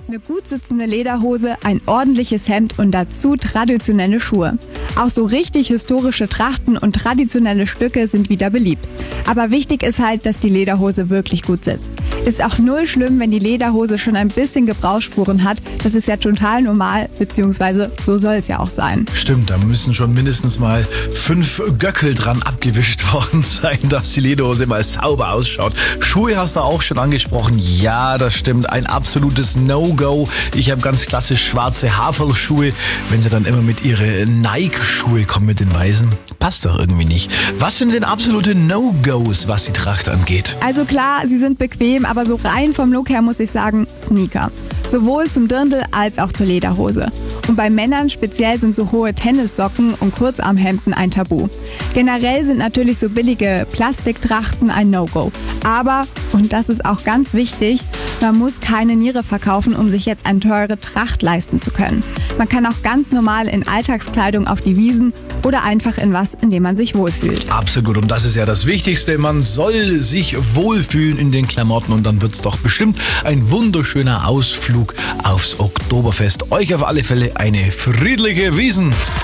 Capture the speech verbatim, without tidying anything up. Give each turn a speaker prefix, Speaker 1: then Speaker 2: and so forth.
Speaker 1: Eine gut sitzende Lederhose, ein ordentliches Hemd und dazu traditionelle Schuhe. Auch so richtig historische Trachten und traditionelle Stücke sind wieder beliebt. Aber wichtig ist halt, dass die Lederhose wirklich gut sitzt. Ist auch null schlimm, wenn die Lederhose schon ein bisschen Gebrauchsspuren hat. Das ist ja total normal, beziehungsweise so soll es ja auch sein.
Speaker 2: Stimmt, da müssen schon mindestens mal fünf Göckel dran abgewischt worden sein, dass die Lederhose mal sauber ausschaut. Schuhe hast du auch schon angesprochen. Ja, das stimmt. Ein absolutes No-Go. Ich habe ganz klassisch schwarze Haferlschuhe. Wenn sie dann immer mit ihren Nike-Schuhe kommen, mit den weißen, passt doch irgendwie nicht. Was sind denn absolute No-Gos, was die Tracht angeht?
Speaker 1: Also klar, sie sind bequem, aber so rein vom Look her muss ich sagen, Sneaker. Sowohl zum Dirndl als auch zur Lederhose. Und bei Männern speziell sind so hohe Tennissocken und Kurzarmhemden ein Tabu. Generell sind natürlich so billige Plastiktrachten ein No-Go. Aber, und das ist auch ganz wichtig, man muss keine Niere verkaufen, um sich jetzt eine teure Tracht leisten zu können. Man kann auch ganz normal in Alltagskleidung auf die Wiesen oder einfach in was, in dem man sich wohlfühlt.
Speaker 2: Absolut, und das ist ja das Wichtigste. Man soll sich wohlfühlen in den Klamotten und dann wird's doch bestimmt ein wunderschöner Ausflug aufs Oktoberfest. Euch auf alle Fälle eine friedliche Wiesn.